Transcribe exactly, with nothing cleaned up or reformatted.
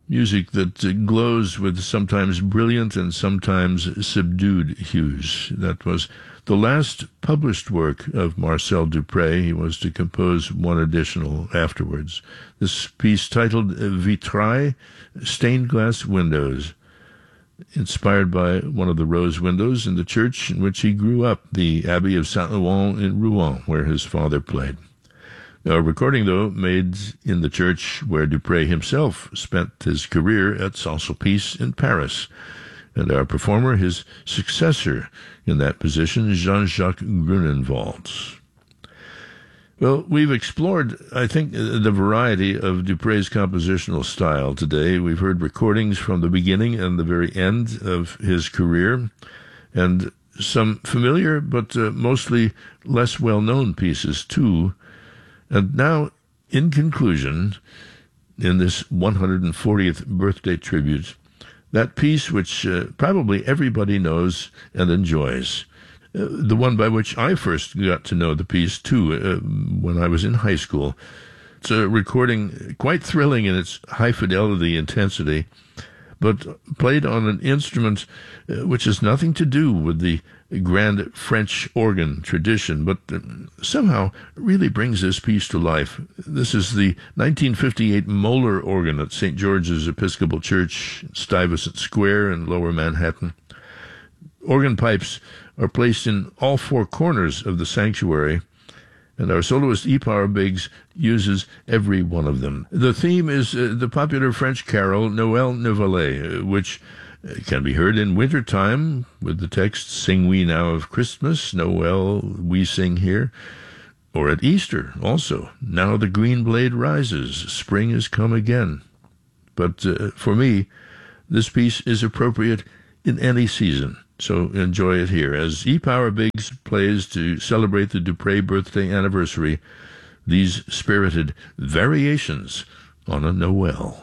music that uh, glows with sometimes brilliant and sometimes subdued hues. That was the last published work of Marcel Dupré. He was to compose one additional afterwards. This piece titled Vitrailles, Stained Glass Windows, inspired by one of the rose windows in the church in which he grew up, the Abbey of Saint-Ouen in Rouen, where his father played. A recording, though, made in the church where Dupré himself spent his career at Saint-Sulpice in Paris, and our performer, his successor in that position, Jean-Jacques Grunenwald. Well, we've explored, I think, the variety of Dupré's compositional style today. We've heard recordings from the beginning and the very end of his career, and some familiar but uh, mostly less well-known pieces, too. And now, in conclusion, in this one hundred fortieth birthday tribute, that piece which uh, probably everybody knows and enjoys, uh, the one by which I first got to know the piece, too, uh, when I was in high school. It's a recording quite thrilling in its high-fidelity intensity, but played on an instrument uh, which has nothing to do with the grand French organ tradition, but uh, somehow really brings this piece to life. This is the nineteen fifty-eight Moeller organ at Saint George's Episcopal Church, Stuyvesant Square in Lower Manhattan. Organ pipes are placed in all four corners of the sanctuary, and our soloist E. Power Biggs uses every one of them. The theme is uh, the popular French carol Noël Nouvelet, uh, which uh, can be heard in wintertime with the text, Sing we now of Christmas, Noel we sing here, or at Easter also, Now the green blade rises, spring is come again. But uh, for me, this piece is appropriate in any season. So enjoy it here as E. Power Biggs plays to celebrate the Dupré birthday anniversary, these spirited variations on a Noel.